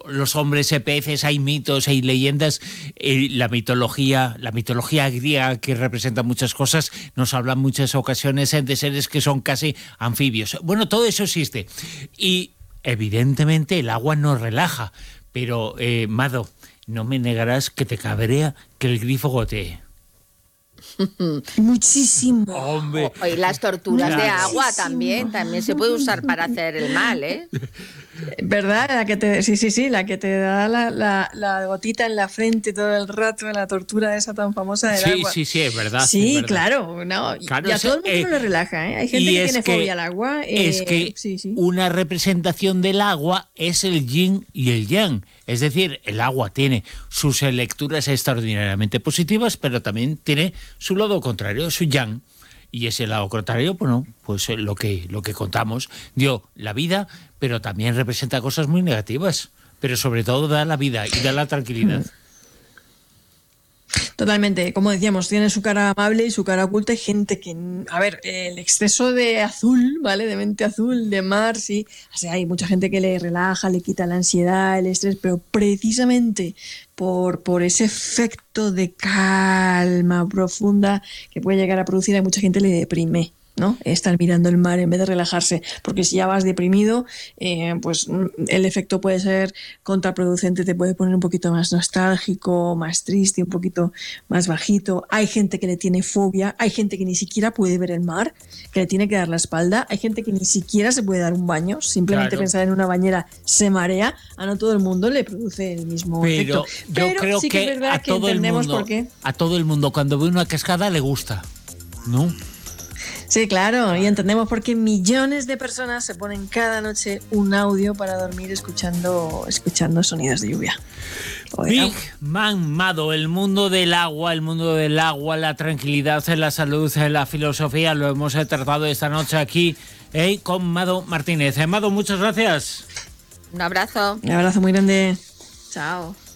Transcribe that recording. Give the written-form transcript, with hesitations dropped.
los hombres peces, hay mitos, hay leyendas. La mitología griega, que representa muchas cosas, nos habla en muchas ocasiones de seres que son casi anfibios. Bueno, todo eso existe. Y evidentemente el agua nos relaja. Pero, Mado, no me negarás que te cabrea que el grifo gotee. Muchísimo. Hombre. Y las torturas de agua también se puede usar para hacer el mal, ¿eh? ¿Verdad? La que te da la gotita en la frente todo el rato, la tortura esa tan famosa del agua. Sí, es verdad. Sí, es verdad. Claro. Y a todo el mundo le relaja, ¿eh? Hay gente que tiene fobia al agua. Es que una representación del agua es el yin y el yang. Es decir, el agua tiene sus lecturas extraordinariamente positivas, pero también tiene su lado contrario, su yang. Y ese lado contrario, bueno, pues lo que contamos, dio la vida, pero también representa cosas muy negativas. Pero sobre todo da la vida y da la tranquilidad. Totalmente, como decíamos, tiene su cara amable y su cara oculta. Hay gente que, el exceso de azul, ¿vale? De mente azul, de mar, sí. O sea, hay mucha gente que le relaja, le quita la ansiedad, el estrés, pero precisamente por ese efecto de calma profunda que puede llegar a producir, a mucha gente le deprime, ¿no? Estar mirando el mar en vez de relajarse, porque si ya vas deprimido, pues el efecto puede ser contraproducente, te puede poner un poquito más nostálgico, más triste, un poquito más bajito. Hay gente que le tiene fobia, hay gente que ni siquiera puede ver el mar, que le tiene que dar la espalda, hay gente que ni siquiera se puede dar un baño, simplemente pensar en una bañera se marea. A no todo el mundo le produce el mismo efecto. Yo creo sí que es verdad que entendemos por qué. A todo el mundo cuando ve una cascada le gusta, ¿no? Sí, claro, y entendemos por qué millones de personas se ponen cada noche un audio para dormir escuchando sonidos de lluvia. Big Man Mado, el mundo del agua, la tranquilidad, la salud, la filosofía, lo hemos tratado esta noche aquí con Mado Martínez. Mado, muchas gracias. Un abrazo. Un abrazo muy grande. Chao.